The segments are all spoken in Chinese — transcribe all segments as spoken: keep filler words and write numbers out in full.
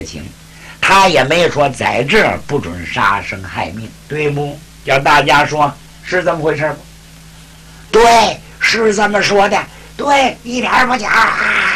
情，他也没说在这儿不准杀生害命，对不？叫大家说是这么回事不？对，是这么说的，对，一点不假。啊、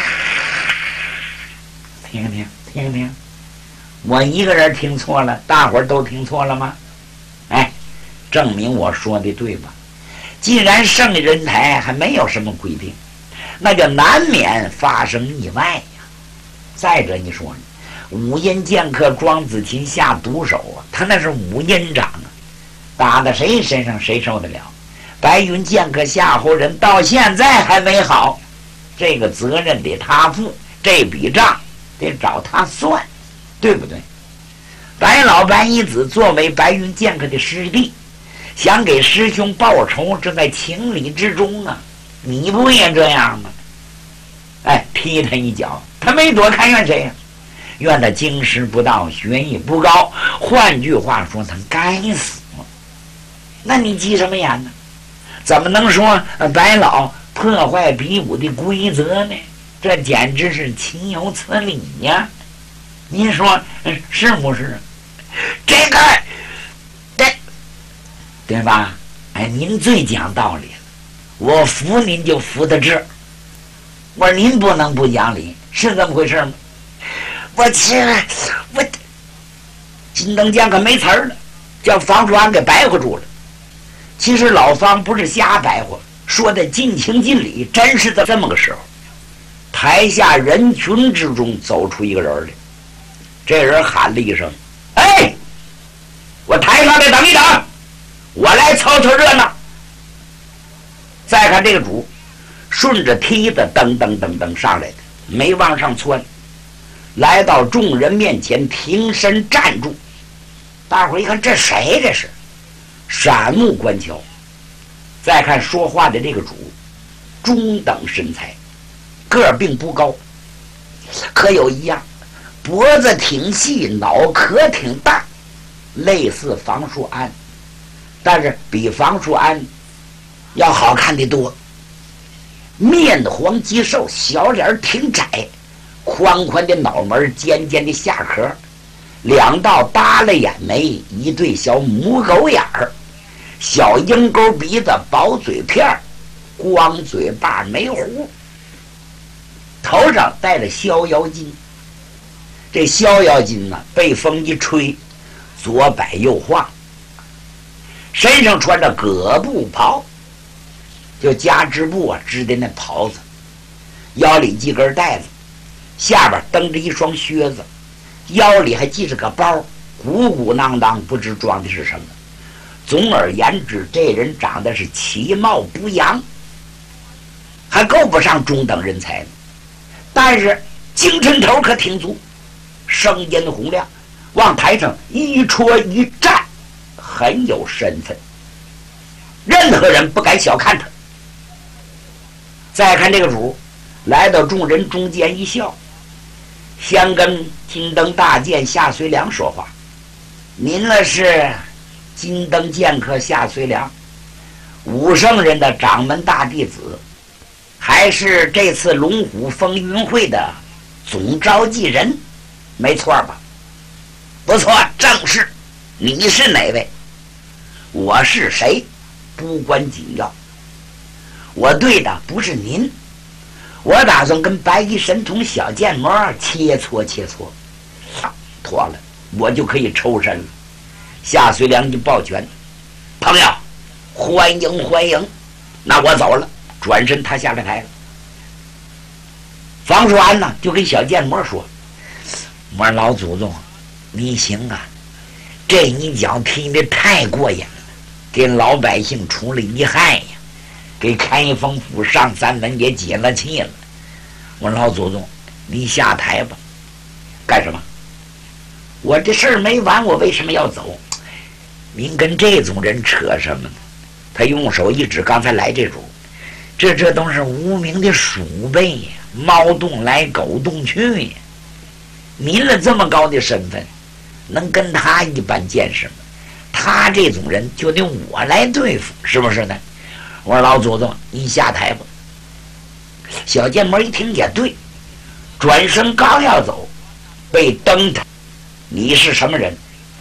听听听听，我一个人听错了，大伙儿都听错了吗？哎，证明我说的对吧？既然圣人台还没有什么规定，那就难免发生意外呀。再者你说呢，五阴剑客庄子琴下毒手啊，他那是五阴掌啊，打在谁身上谁受得了？白云剑客夏侯人到现在还没好，这个责任得他负，这笔账得找他算，对不对？白老白一子作为白云剑客的师弟，想给师兄报仇，这在情理之中啊，你不也这样吗？哎，踢他一脚，他没躲开，怨谁呀、啊？怨他经师不到，学艺不高，换句话说，他该死。那你急什么眼呢？怎么能说白老破坏比武的规则呢？这简直是岂有此理呀！您说是不是？这个，对，对吧？哎，您最讲道理了，我服您就服到这儿。我说您不能不讲理，是这么回事吗？我去，我金灯剑可没词儿了，叫方叔安给白活住了。其实老方不是瞎白活，说的尽情尽理，真是在这么个时候，台下人群之中走出一个人来，这人喊了一声：“哎，我台上来等一等，我来凑凑热闹。”再看这个主，顺着梯子噔噔噔噔上来的，没往上窜，来到众人面前挺身站住。大伙一看，这谁？这是闪目观瞧。再看说话的这个主，中等身材，个儿并不高，可有一样，脖子挺细，脑壳挺大，类似房叔安，但是比房叔安要好看的多。面黄肌瘦，小脸挺窄，宽宽的脑门，尖尖的下颏，两道耷拉眼眉，一对小母狗眼儿，小鹰钩鼻子，薄嘴片，光嘴巴没胡，头上戴着逍遥巾。这逍遥巾呢，被风一吹，左摆右晃。身上穿着葛布袍，就夹织布啊织的那袍子，腰里系根带子，下边蹬着一双靴子，腰里还系着个包，鼓鼓囊囊，不知装的是什么。总而言之，这人长得是其貌不扬，还够不上中等人才呢，但是精神头可挺足，声音洪亮，往台上一戳一站，很有身份，任何人不敢小看他。再看这个主来到众人中间一笑，先跟金灯大剑夏随良说话：“您那是金灯剑客夏随良，武圣人的掌门大弟子，还是这次龙虎风云会的总召集人，没错吧？”“不错，正是。你是哪位？”“我是谁不关紧要，我对的不是您，我打算跟白衣神童小剑魔切磋切磋，妥了，我就可以抽身了。”夏随良就抱拳：“朋友，欢迎欢迎。”那我走了，转身他下了台了。房叔安呢，就跟小剑魔说：“我说老祖宗，你行啊，这一脚踢得太过瘾了，给老百姓出了一害呀，给开封府上三门也解了气了。我说老祖宗，你下台吧。”“干什么？我这事儿没完，我为什么要走？”“您跟这种人扯什么呢？”他用手一指刚才来这主，这这都是无名的鼠辈呀，猫洞来狗洞去呀。您了这么高的身份，能跟他一般见识吗？他这种人就得我来对付，是不是呢？我说老祖宗，你下台吧。小剑魔一听也对，转身刚要走， 被登他，你是什么人？